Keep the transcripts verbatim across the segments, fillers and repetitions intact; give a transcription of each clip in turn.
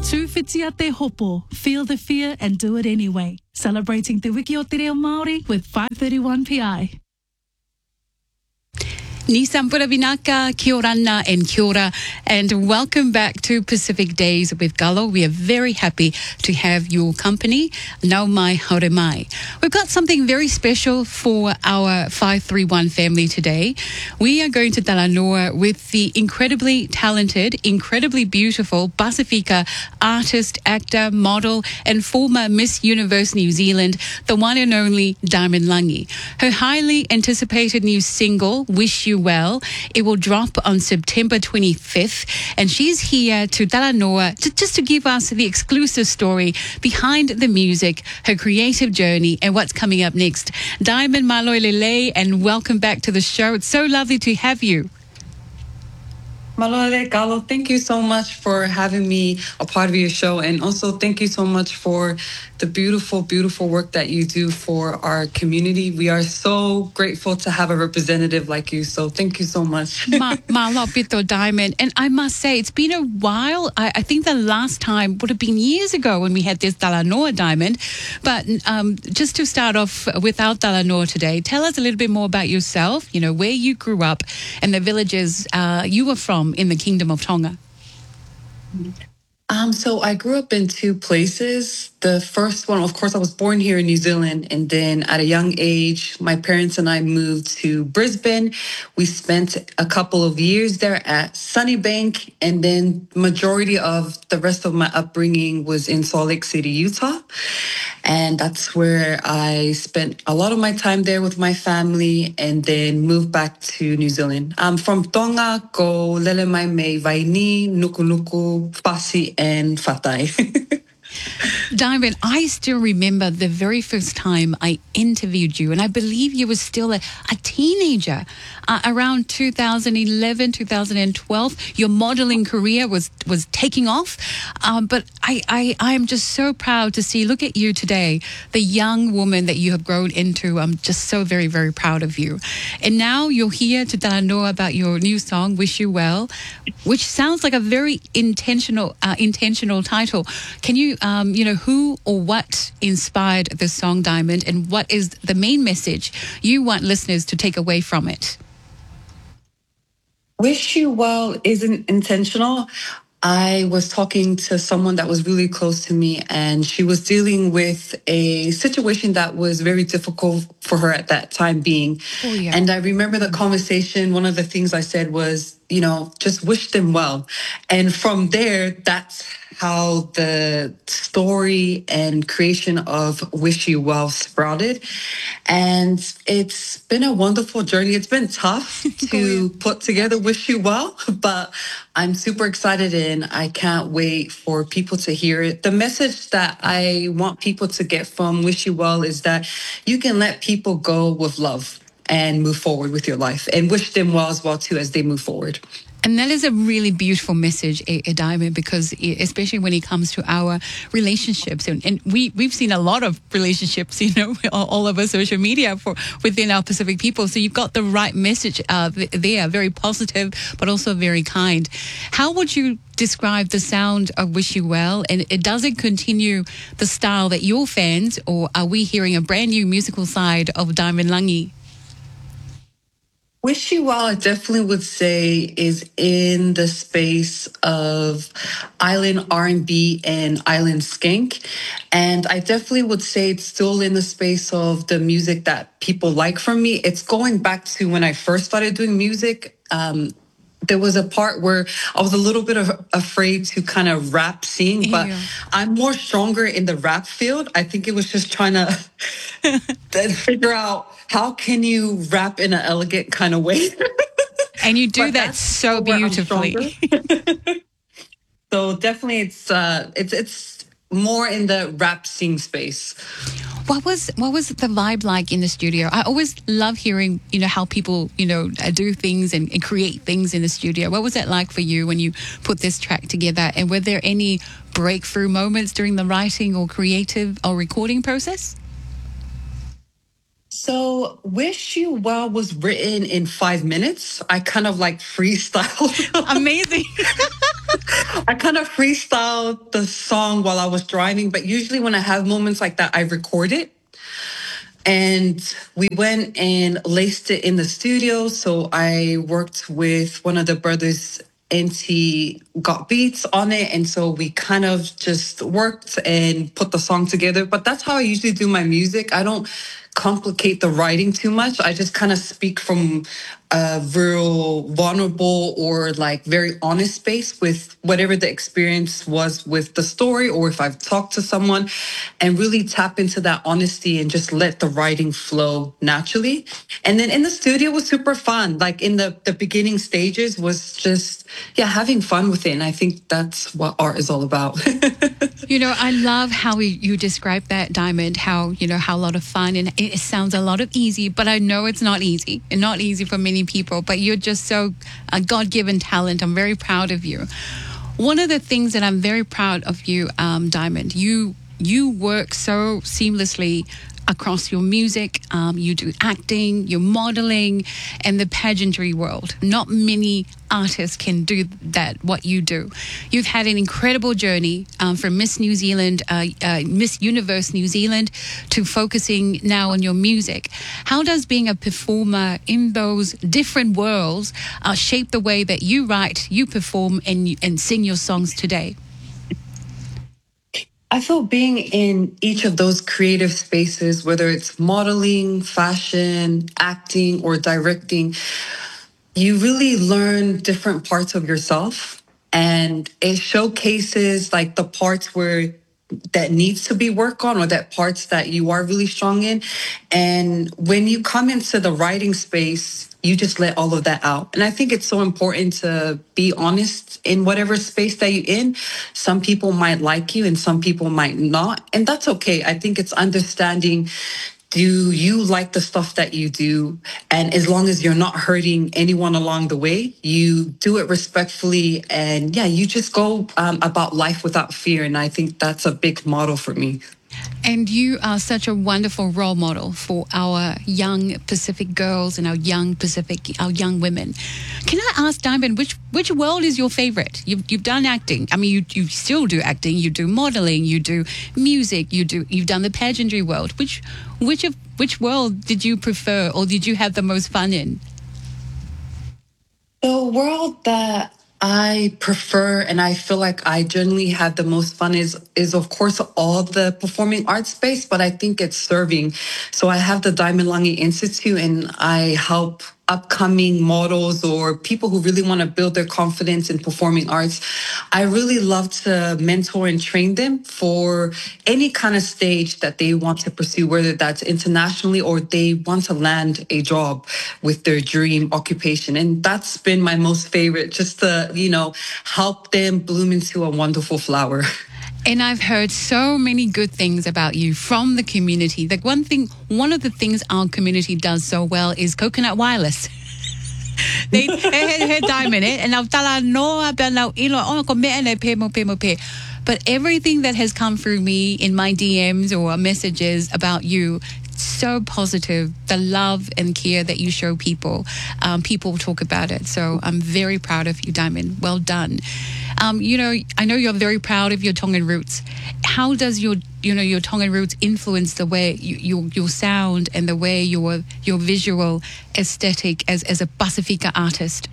Tūwhitia te hopo, feel the fear and do it anyway. Celebrating Te Wiki o Te Reo Māori with five thirty-one P I. Ni Sampura Vinaka, kia orana and kia ora, and welcome back to Pacific Days with Galo. We are very happy to have your company. Nau mai, haere mai. We've got something very special for our five three one family today. We are going to Talanoa with the incredibly talented, incredibly beautiful Pasifika artist, actor, model, and former Miss Universe New Zealand, the one and only Diamond Langi. Her highly anticipated new single, Wish You Well, it will drop on September twenty-fifth, and she's here to Talanoa to, just to give us the exclusive story behind the music, her creative journey, and what's coming up next. Diamond, Maloi Lele, and welcome back to the show. It's so lovely to have you. Malole, Galo, thank you so much for having me a part of your show. And also thank you so much for the beautiful, beautiful work that you do for our community. We are so grateful to have a representative like you. So thank you so much. Ma, ma pito, Diamond. And I must say, it's been a while. I, I think the last time would have been years ago when we had this Talanoa, Diamond. But um, just to start off without Talanoa today, tell us a little bit more about yourself, you know, where you grew up and the villages uh, you were from in the Kingdom of Tonga. Um, so I grew up in two places. The first one, of course, I was born here in New Zealand. And then at a young age, my parents and I moved to Brisbane. We spent a couple of years there at Sunnybank. And then majority of the rest of my upbringing was in Salt Lake City, Utah. And that's where I spent a lot of my time there with my family and then moved back to New Zealand. I'm from Tonga, ko lele mai me Vaini, Nuku Nuku, Pasi, and Fatai. Diamond, I still remember the very first time I interviewed you, and I believe you were still a, a teenager, uh, around two thousand eleven, two thousand twelve. Your modeling career was, was taking off, um, but I, I, I am just so proud to see, look at you today, the young woman that you have grown into. I'm just so very, very proud of you. And now you're here to Talanoa about your new song, Wish You Well, which sounds like a very intentional, uh, intentional title. Can you, um, you know, who or what inspired the song, Diamond, and what is the main message you want listeners to take away from it? Wish You Well isn't intentional. I was talking to someone that was really close to me, and she was dealing with a situation that was very difficult for her at that time being. Oh, yeah. And I remember the conversation. One of the things I said was, you know, just wish them well. And from there, that's how the story and creation of Wish You Well sprouted. And it's been a wonderful journey. It's been tough to put together Wish You Well, but I'm super excited and I can't wait for people to hear it. The message that I want people to get from Wish You Well is that you can let people go with love and move forward with your life, and wish them well as well too as they move forward. And that is a really beautiful message, a, a Diamond, because it, especially when it comes to our relationships, and, and we we've seen a lot of relationships, you know, all, all over social media for within our Pacific people. So you've got the right message uh, there, very positive, but also very kind. How would you describe the sound of Wish You Well, and it does it continue the style that your fans, or are we hearing a brand new musical side of Diamond Langi? Wish You Well, I definitely would say, is in the space of island R and B and island skank. And I definitely would say it's still in the space of the music that people like from me. It's going back to when I first started doing music. Um, there was a part where I was a little bit of afraid to kind of rap sing, but yeah. I'm more stronger in the rap field. I think it was just trying to figure out how can you rap in an elegant kind of way. And you do that so beautifully. So definitely it's uh it's it's more in the rap sing space. What was what was the vibe like in the studio? I always love hearing, you know, how people, you know, do things and, and create things in the studio. What was that like for you when you put this track together? And were there any breakthrough moments during the writing or creative or recording process? So Wish You Well was written in five minutes. I kind of like freestyle. Amazing. I kind of freestyled the song while I was driving, but usually when I have moments like that, I record it. And we went and laced it in the studio. So I worked with one of the brothers, and he got beats on it. And so we kind of just worked and put the song together. But that's how I usually do my music. I don't complicate the writing too much. I just kind of speak from a real vulnerable or like very honest space with whatever the experience was with the story, or if I've talked to someone, and really tap into that honesty and just let the writing flow naturally. And then in the studio was super fun. Like in the, the beginning stages was just, yeah, having fun with it. And I think that's what art is all about. You know, I love how you describe that, Diamond, how, you know, how a lot of fun, and it sounds a lot of easy, but I know it's not easy, and not easy for many people, but you're just so a God-given talent. I'm very proud of you. One of the things that I'm very proud of you, um, Diamond, you you work so seamlessly across your music, um, you do acting, you're modeling, and the pageantry world. Not many artists can do that, what you do. You've had an incredible journey um, from Miss New Zealand, uh, uh, Miss Universe New Zealand, to focusing now on your music. How does being a performer in those different worlds uh, shape the way that you write, you perform, and, and sing your songs today? I feel being in each of those creative spaces, whether it's modeling, fashion, acting, or directing, you really learn different parts of yourself. And it showcases like the parts where that needs to be worked on, or that parts that you are really strong in. And when you come into the writing space, you just let all of that out. And I think it's so important to be honest in whatever space that you're in. Some people might like you and some people might not. And that's okay. I think it's understanding, do you like the stuff that you do? And as long as you're not hurting anyone along the way, you do it respectfully. And yeah, you just go um, about life without fear. And I think that's a big model for me. And you are such a wonderful role model for our young Pacific girls and our young Pacific, our young women. Can I ask, Diamond, which which world is your favorite? You've you've done acting. I mean, you you still do acting. You do modeling. You do music. You do you've done the pageantry world. Which which of which world did you prefer, or did you have the most fun in? The world that I prefer and I feel like I generally have the most fun is is of course all the performing arts space, but I think it's serving. So I have the Diamond Lange Institute, and I help upcoming models or people who really want to build their confidence in performing arts. I really love to mentor and train them for any kind of stage that they want to pursue, whether that's internationally or they want to land a job with their dream occupation. And that's been my most favorite, just to, you know, help them bloom into a wonderful flower. And I've heard so many good things about you from the community. Like one thing, one of the things our community does so well is Coconut Wireless. They had Diamond it, and I've tala no about now ilo oh ko me and pay mo pay mo pay. But everything that has come through me in my D Ms or messages about you, so positive, the love and care that you show people. Um, people talk about it. So I'm very proud of you, Diamond. Well done. Um, you know, I know you're very proud of your Tongan roots. How does your, you know, your Tongan roots influence the way you, your your sound and the way your your visual aesthetic as as a Pasifika artist?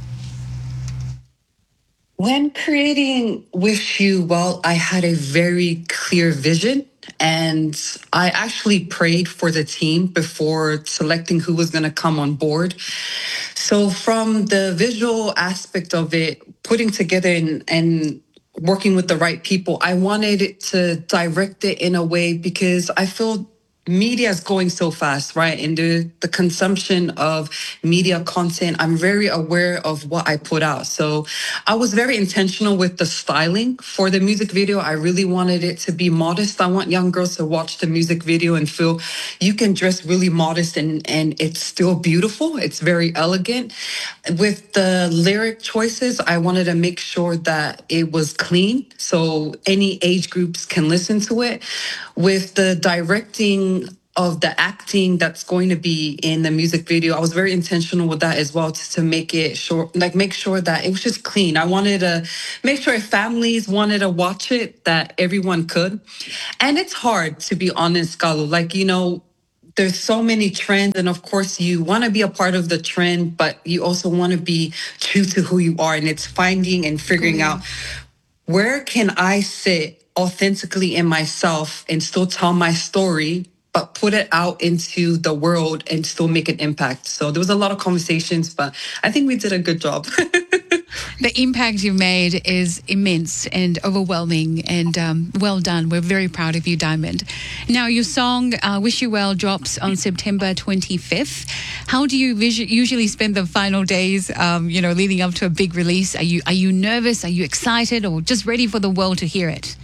When creating Wish You Well, I had a very clear vision. And I actually prayed for the team before selecting who was going to come on board. So from the visual aspect of it, putting together and, and working with the right people, I wanted it to direct it in a way, because I feel media is going so fast, right? And the, the consumption of media content, I'm very aware of what I put out. So I was very intentional with the styling for the music video. I really wanted it to be modest. I want young girls to watch the music video and feel you can dress really modest and, and it's still beautiful. It's very elegant. With the lyric choices, I wanted to make sure that it was clean so any age groups can listen to it. With the directing, of the acting that's going to be in the music video, I was very intentional with that as well, to, to make it short, like make sure that it was just clean. I wanted to make sure if families wanted to watch it, that everyone could. And it's hard, to be honest, Galo. Like, you know, there's so many trends, and of course you want to be a part of the trend, but you also want to be true to who you are. And it's finding and figuring Cool. out, where can I sit authentically in myself and still tell my story, but put it out into the world and still make an impact. So there was a lot of conversations, but I think we did a good job. The impact you made is immense and overwhelming, and um, well done. We're very proud of you, Diamond. Now, your song uh, Wish You Well drops on September twenty-fifth. How do you visu- usually spend the final days, um, you know, leading up to a big release? Are you, are you nervous? Are you excited, or just ready for the world to hear it?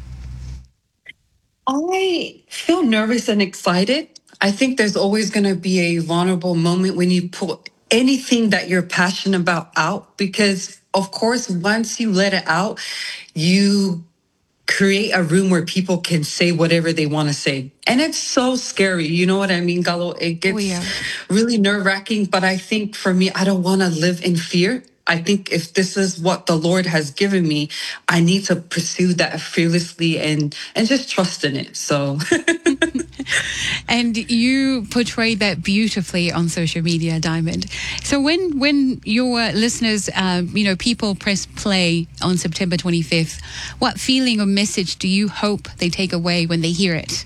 I feel nervous and excited. I think there's always going to be a vulnerable moment when you put anything that you're passionate about out, because, of course, once you let it out, you create a room where people can say whatever they want to say. And it's so scary. You know what I mean, Galo? It gets Oh, yeah. really nerve wracking. But I think for me, I don't want to live in fear. I think if this is what the Lord has given me, I need to pursue that fearlessly and and just trust in it. So And you portray that beautifully on social media, Diamond. So when when your listeners, um, you know, people press play on September twenty-fifth, what feeling or message do you hope they take away when they hear it?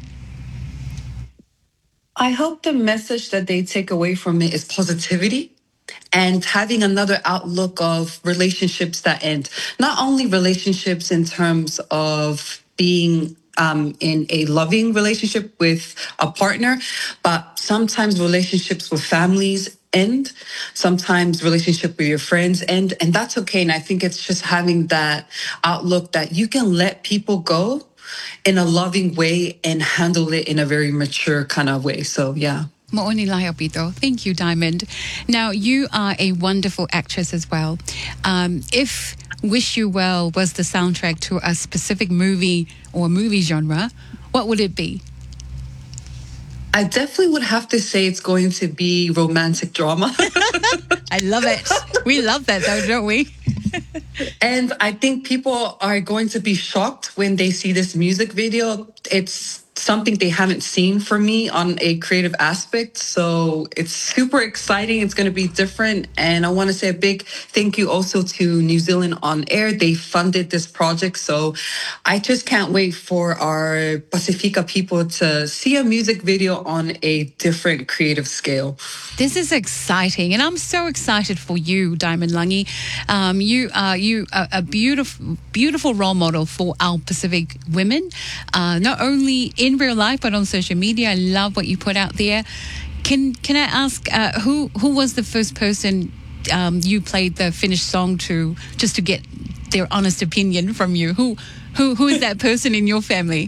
I hope the message that they take away from it is positivity and having another outlook of relationships that end. Not only relationships in terms of being um, in a loving relationship with a partner, but sometimes relationships with families end, sometimes relationship with your friends end, and that's okay. And I think it's just having that outlook that you can let people go in a loving way and handle it in a very mature kind of way. So yeah. Mo'oni Pito. Thank you, Diamond. Now, you are a wonderful actress as well. Um, if Wish You Well was the soundtrack to a specific movie or movie genre, what would it be? I definitely would have to say it's going to be romantic drama. I love it. We love that though, don't we? And I think people are going to be shocked when they see this music video. It's something they haven't seen from me on a creative aspect. So it's super exciting. It's going to be different. And I want to say a big thank you also to New Zealand On Air. They funded this project. So I just can't wait for our Pacifica people to see a music video on a different creative scale. This is exciting, and I'm so excited for you, Diamond Langi. Um, you are you are a beautiful, beautiful role model for our Pacific women, uh, not only in real life but on social media. I love what you put out there. Can Can I ask uh, who who was the first person um, you played the finished song to, just to get their honest opinion from you? Who who who is that person in your family?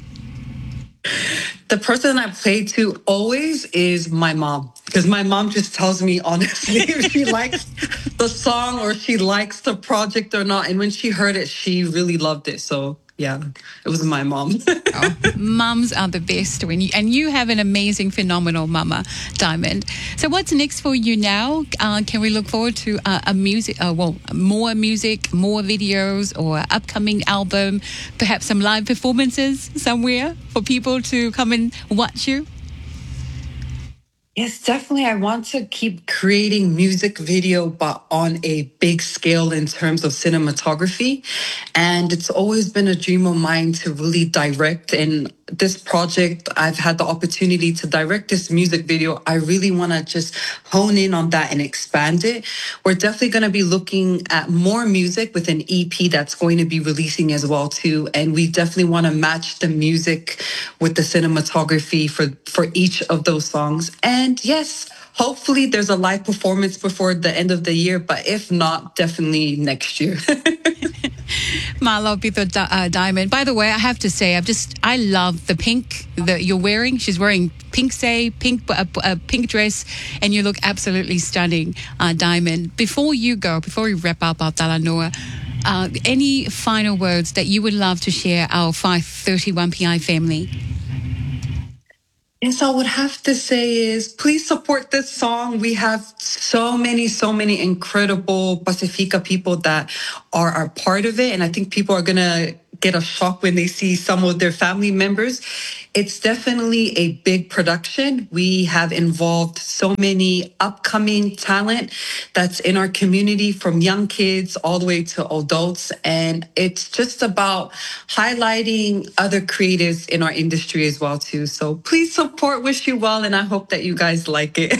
The person I play to always is my mom, because my mom just tells me honestly if she likes the song or she likes the project or not. And when she heard it, she really loved it. So yeah, it was my mom. Oh, mums are the best, when you, and you have an amazing, phenomenal mama, Diamond. So what's next for you now? Uh, can we look forward to uh, a music, uh, well, more music, more videos, or upcoming album, perhaps some live performances somewhere for people to come and watch you? Yes, definitely. I want to keep creating music video, but on a big scale in terms of cinematography. And it's always been a dream of mine to really direct. And this project, I've had the opportunity to direct this music video. I really want to just hone in on that and expand it. We're definitely going to be looking at more music with an E P that's going to be releasing as well too. And we definitely want to match the music with the cinematography for, for each of those songs. And yes, hopefully there's a live performance before the end of the year, but if not, definitely next year. Malo Pito uh, Diamond. By the way, I have to say, I've just, I love the pink that you're wearing. She's wearing pink say, pink, uh, uh, pink dress, and you look absolutely stunning, uh, Diamond. Before you go, before we wrap up our Talanoa, uh, any final words that you would love to share our five thirty-one P I family? Yes, I would have to say is please support this song. We have so many, so many incredible Pacifica people that are, are part of it. And I think people are going to get a shock when they see some of their family members. It's definitely a big production. We have involved so many upcoming talent that's in our community, from young kids all the way to adults. And it's just about highlighting other creatives in our industry as well, too. So please support Wish You Well, and I hope that you guys like it.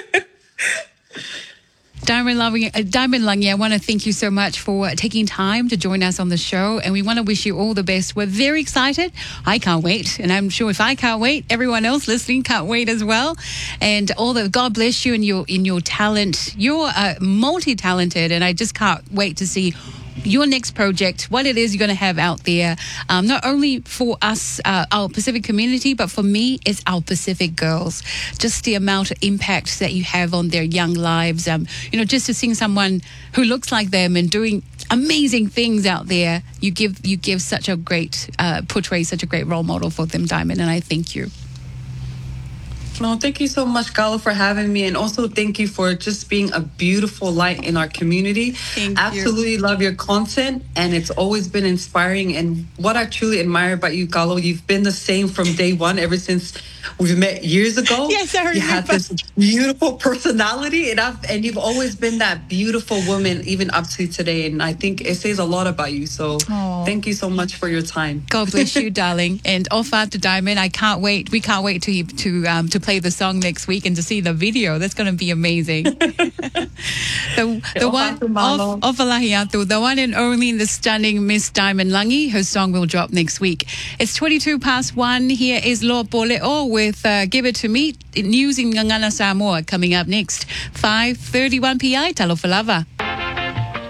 Diamond Lungi, uh, Diamond Lungi, I want to thank you so much for taking time to join us on the show, and we want to wish you all the best. We're very excited. I can't wait, and I'm sure if I can't wait, everyone else listening can't wait as well. And all the God bless you in your in your talent. You're uh, multi-talented, and I just can't wait to see your next project, what it is you're going to have out there, um, not only for us, uh, our Pacific community, but for me, it's our Pacific girls. Just the amount of impact that you have on their young lives. Um, you know, just to seeing someone who looks like them and doing amazing things out there, you give you give such a great, uh, portray such a great role model for them, Diamond, and I thank you. No, thank you so much, Galo, for having me. And also thank you for just being a beautiful light in our community. Thank Absolutely you. love your content. And it's always been inspiring. And what I truly admire about you, Galo, you've been the same from day one, ever since we met years ago. Yes, I remember. You had this beautiful personality. And, I've, and you've always been that beautiful woman, even up to today. And I think it says a lot about you. So Aww. Thank you so much for your time. God bless you, darling. And off after Diamond, I can't wait. We can't wait to to um, to play the song next week and to see the video. That's going to be amazing. the the one of of Alahiatu, the one and only, the stunning Miss Diamond Lungi. Her song will drop next week. It's twenty-two past one. Here is Lo Poleo with uh, Give It To Me. News in Ngangana Samoa coming up next. five thirty-one p m. Talofa lava.